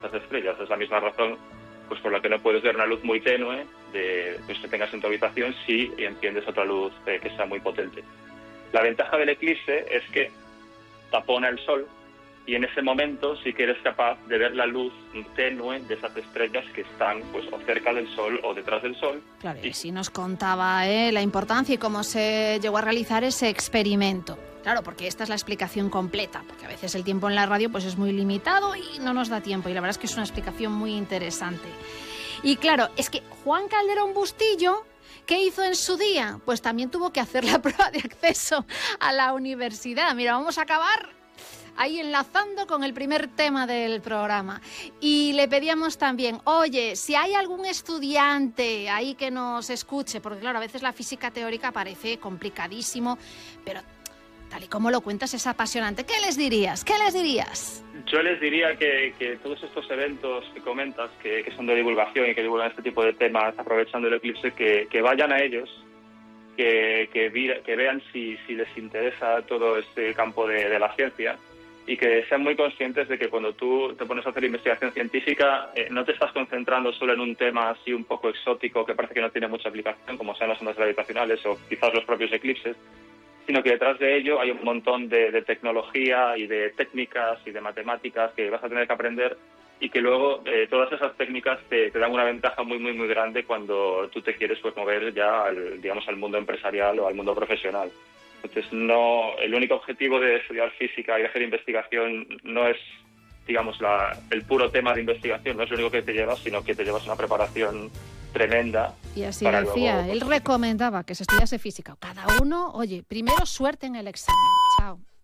las estrellas. Es la misma razón pues por la que no puedes ver una luz muy tenue pues que tengas en tu habitación si enciendes otra luz que sea muy potente. La ventaja del eclipse es que tapona el sol y en ese momento sí que eres capaz de ver la luz tenue de esas estrellas que están pues o cerca del sol o detrás del sol. Claro, y sí nos contaba la importancia y cómo se llegó a realizar ese experimento. Claro, porque esta es la explicación completa, porque a veces el tiempo en la radio pues es muy limitado y no nos da tiempo, y la verdad es que es una explicación muy interesante. Y claro, es que Juan Calderón Bustillo, ¿qué hizo en su día? Pues también tuvo que hacer la prueba de acceso a la universidad. Mira, vamos a acabar ahí enlazando con el primer tema del programa. Y le pedíamos también, oye, si hay algún estudiante ahí que nos escuche, porque claro, a veces la física teórica parece complicadísimo, pero tal y como lo cuentas es apasionante. ¿Qué les dirías? ¿Qué les dirías? Yo les diría que todos estos eventos que comentas, que son de divulgación y que divulgan este tipo de temas aprovechando el eclipse, que vayan a ellos, que vean si les interesa todo este campo de la ciencia, y que sean muy conscientes de que cuando tú te pones a hacer investigación científica no te estás concentrando solo en un tema así un poco exótico que parece que no tiene mucha aplicación, como sean las ondas gravitacionales o quizás los propios eclipses, sino que detrás de ello hay un montón de tecnología y de técnicas y de matemáticas que vas a tener que aprender, y que luego todas esas técnicas te dan una ventaja muy, muy, muy grande cuando tú te quieres pues mover ya al mundo empresarial o al mundo profesional. Entonces, el único objetivo de estudiar física y hacer investigación no es, digamos, el puro tema de investigación, no es lo único que te llevas, sino que te llevas una preparación tremenda. Y así decía, luego, él recomendaba que se estudiase física. Cada uno, oye, primero suerte en el examen. Chao.